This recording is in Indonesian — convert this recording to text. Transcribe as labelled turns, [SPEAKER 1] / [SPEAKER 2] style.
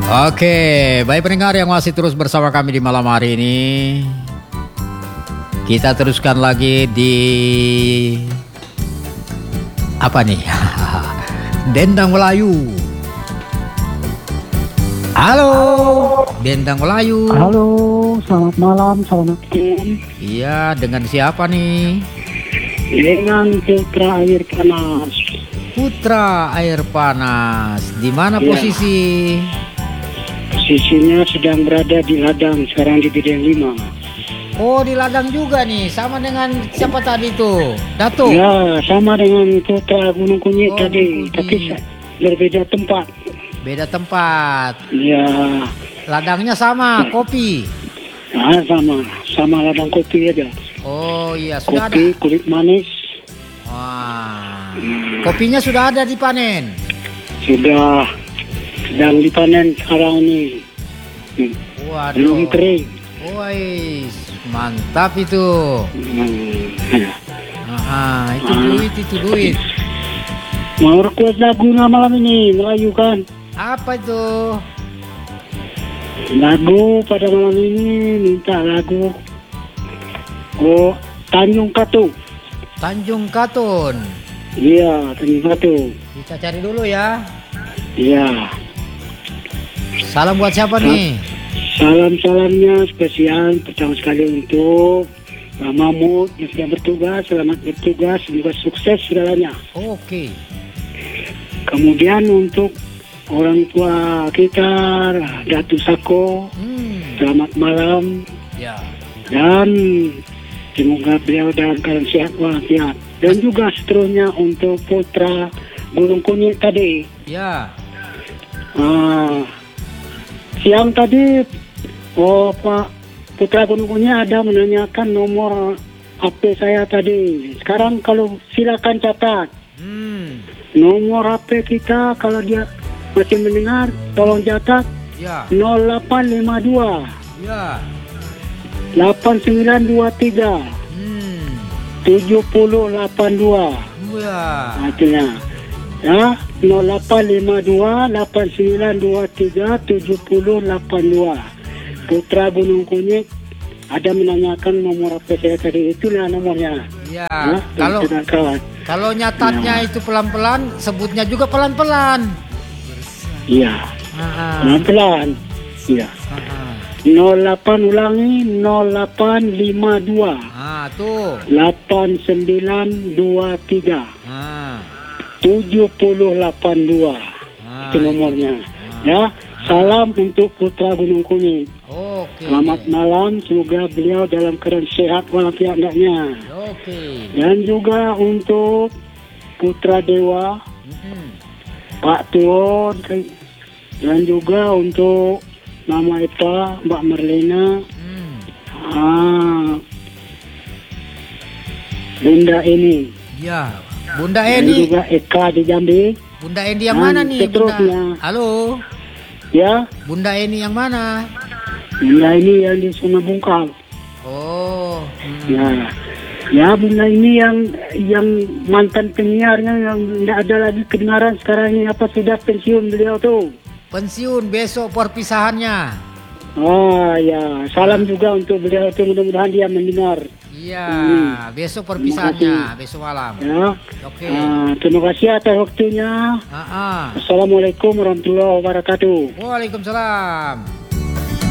[SPEAKER 1] Oke, baik pendengar yang masih terus bersama kami di malam hari ini. Kita teruskan lagi di apa nih? Dendang Melayu. Halo, Dendang Melayu.
[SPEAKER 2] Halo, selamat malam, assalamualaikum.
[SPEAKER 1] Iya, dengan siapa nih?
[SPEAKER 2] Dengan Putra Air Panas.
[SPEAKER 1] Putra Air Panas. Di mana
[SPEAKER 2] Ya.
[SPEAKER 1] posisi?
[SPEAKER 2] Posisinya sedang berada di ladang, sekarang di Bidang 5.
[SPEAKER 1] Oh, di ladang juga nih, sama dengan siapa tadi tuh? Datuk.
[SPEAKER 2] Ya, sama dengan Putra Gunung Kunyit
[SPEAKER 1] Oh,
[SPEAKER 2] tadi,
[SPEAKER 1] Gunung
[SPEAKER 2] tapi
[SPEAKER 1] Kunyit.
[SPEAKER 2] berbeda tempat.
[SPEAKER 1] Beda tempat.
[SPEAKER 2] Ya,
[SPEAKER 1] Ladangnya sama, kopi.
[SPEAKER 2] sama ladang kopi aja.
[SPEAKER 1] Oh iya, sudah
[SPEAKER 2] Kopi,
[SPEAKER 1] ada.
[SPEAKER 2] kulit manis,
[SPEAKER 1] Wah. Kopinya sudah ada dipanen.
[SPEAKER 2] sudah sedang dipanen sekarang ini. Belum
[SPEAKER 1] Waduh.
[SPEAKER 2] kering.
[SPEAKER 1] Woi, mantap itu.
[SPEAKER 2] Ya.
[SPEAKER 1] Itu duit, itu duit.
[SPEAKER 2] Mau request lagu malam ini, Melayu kan?
[SPEAKER 1] Apa itu?
[SPEAKER 2] Lagu pada malam ini minta lagu Tanjung Katu.
[SPEAKER 1] Tanjung Katun.
[SPEAKER 2] Iya, Tanjung Katu.
[SPEAKER 1] Kita cari dulu ya.
[SPEAKER 2] Iya.
[SPEAKER 1] Salam buat siapa nih?
[SPEAKER 2] Salam-salamnya spesial pertama sekali untuk Pak Mahmud yang sedang bertugas. Selamat bertugas, semoga sukses segalanya.
[SPEAKER 1] Oke.
[SPEAKER 2] Kemudian untuk orang tua kita, Datu Sako, selamat malam.
[SPEAKER 1] Ya.
[SPEAKER 2] Dan semoga beliau dalam keadaan sehat walafiat. Dan juga seterusnya untuk Putra Gunung Kunyit tadi.
[SPEAKER 1] Ya.
[SPEAKER 2] Siang tadi Pak Putra Gunung Kunyit ada menanyakan nomor HP saya tadi. Sekarang kalau silakan catat nomor HP kita, kalau dia masih mendengar tolong catat.
[SPEAKER 1] Ya.
[SPEAKER 2] 0852
[SPEAKER 1] Ya.
[SPEAKER 2] 8923 7082.
[SPEAKER 1] Ya.
[SPEAKER 2] Artinya ya 0852 8923 7082. Putra Gunung Kunyit ada menanyakan nomor HP saya tadi, itulah nomornya.
[SPEAKER 1] Ya.
[SPEAKER 2] Ya,
[SPEAKER 1] Kalau nyatatnya itu pelan-pelan, sebutnya juga pelan-pelan.
[SPEAKER 2] iya,
[SPEAKER 1] Ah,
[SPEAKER 2] pelan-pelan. Iya. 08 ulangi 0852
[SPEAKER 1] tuh.
[SPEAKER 2] 8923
[SPEAKER 1] Ah.
[SPEAKER 2] 7082. Itu nomornya. Ya, salam untuk Putra Gunung Kunyit.
[SPEAKER 1] Oke.
[SPEAKER 2] Selamat malam, semoga beliau dalam keadaan sehat walafiat anaknya.
[SPEAKER 1] Oke.
[SPEAKER 2] Dan juga untuk Putra Dewa, Pak Tuon, dan juga untuk Mama Eva, Mbak Marlena, Bunda Eni,
[SPEAKER 1] Ya. Bunda
[SPEAKER 2] dan
[SPEAKER 1] Eni.
[SPEAKER 2] juga Eka di Jambi.
[SPEAKER 1] Bunda Eni yang mana nih, Bunda?
[SPEAKER 2] seterusnya.
[SPEAKER 1] Halo.
[SPEAKER 2] Ya,
[SPEAKER 1] Bunda Eni yang mana?
[SPEAKER 2] Bunda ini yang di Sungai Bungkal.
[SPEAKER 1] Oh.
[SPEAKER 2] Ya, Bunda ini yang mantan penyiarnya yang tidak ada lagi kedengaran sekarang ini, apa sudah pensiun beliau tuh.
[SPEAKER 1] Pensiun besok perpisahannya.
[SPEAKER 2] Ya, salam juga untuk beliau tuh, mudah-mudahan dia mendengar.
[SPEAKER 1] Iya, besok
[SPEAKER 2] Terima
[SPEAKER 1] perpisahannya,
[SPEAKER 2] kasih.
[SPEAKER 1] besok malam.
[SPEAKER 2] Ya.
[SPEAKER 1] Oke.
[SPEAKER 2] Terima kasih atas waktunya. Assalamualaikum warahmatullahi wabarakatuh.
[SPEAKER 1] Waalaikumsalam.